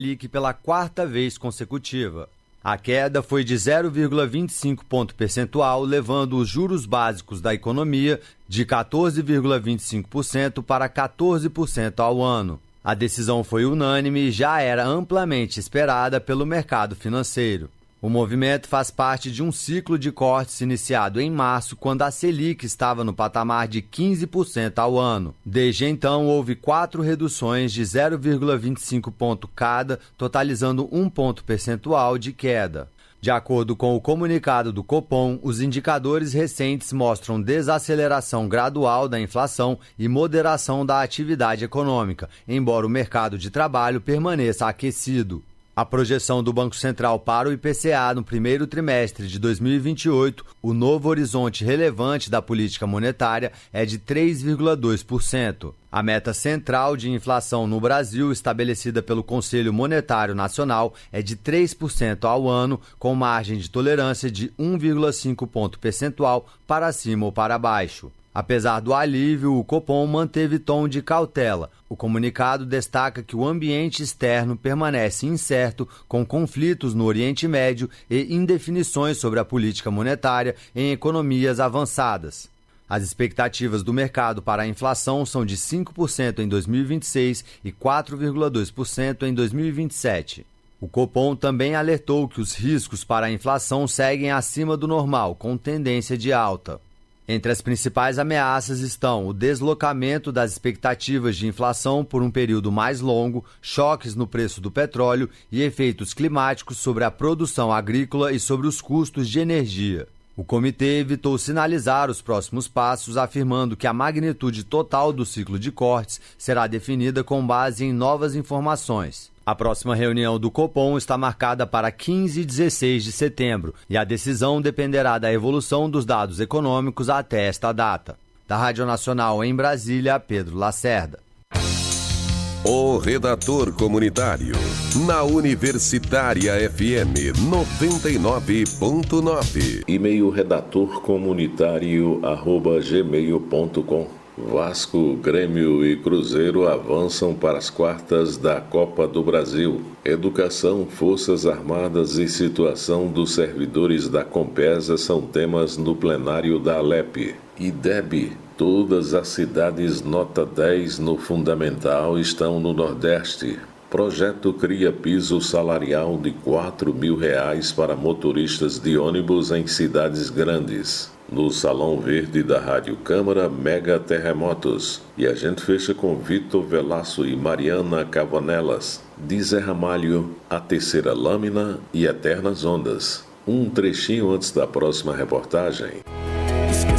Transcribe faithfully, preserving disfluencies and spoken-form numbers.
Selic pela quarta vez consecutiva. A queda foi de zero vírgula vinte e cinco ponto percentual, levando os juros básicos da economia de quatorze vírgula vinte e cinco por cento para quatorze por cento ao ano. A decisão foi unânime e já era amplamente esperada pelo mercado financeiro. O movimento faz parte de um ciclo de cortes iniciado em março, quando a Selic estava no patamar de quinze por cento ao ano. Desde então, houve quatro reduções de zero vírgula vinte e cinco ponto cada, totalizando um ponto percentual de queda. De acordo com o comunicado do Copom, os indicadores recentes mostram desaceleração gradual da inflação e moderação da atividade econômica, embora o mercado de trabalho permaneça aquecido. A projeção do Banco Central para o I P C A no primeiro trimestre de dois mil e vinte e oito, o novo horizonte relevante da política monetária, é de três vírgula dois por cento. A meta central de inflação no Brasil, estabelecida pelo Conselho Monetário Nacional, é de três por cento ao ano, com margem de tolerância de um vírgula cinco ponto percentual para cima ou para baixo. Apesar do alívio, o Copom manteve tom de cautela. O comunicado destaca que o ambiente externo permanece incerto, com conflitos no Oriente Médio e indefinições sobre a política monetária em economias avançadas. As expectativas do mercado para a inflação são de cinco por cento em dois mil e vinte e seis e quatro vírgula dois por cento em dois mil e vinte e sete. O Copom também alertou que os riscos para a inflação seguem acima do normal, com tendência de alta. Entre as principais ameaças estão o deslocamento das expectativas de inflação por um período mais longo, choques no preço do petróleo e efeitos climáticos sobre a produção agrícola e sobre os custos de energia. O comitê evitou sinalizar os próximos passos, afirmando que a magnitude total do ciclo de cortes será definida com base em novas informações. A próxima reunião do Copom está marcada para quinze e dezesseis de setembro e a decisão dependerá da evolução dos dados econômicos até esta data. Da Rádio Nacional em Brasília, Pedro Lacerda. O Redator Comunitário, na Universitária F M noventa e nove ponto nove. E-mail redatorcomunitário arroba gmail ponto com. Vasco, Grêmio e Cruzeiro avançam para as quartas da Copa do Brasil. Educação, Forças Armadas e situação dos servidores da Compesa são temas no plenário da Alep. I D E B, todas as cidades nota dez no Fundamental estão no Nordeste. Projeto cria piso salarial de quatro mil reais para motoristas de ônibus em cidades grandes. No Salão Verde da Rádio Câmara, mega terremotos. E a gente fecha com Vitor Velasco e Mariana Cavanelas. De Zé Ramalho, A Terceira Lâmina e Eternas Ondas. Um trechinho antes da próxima reportagem.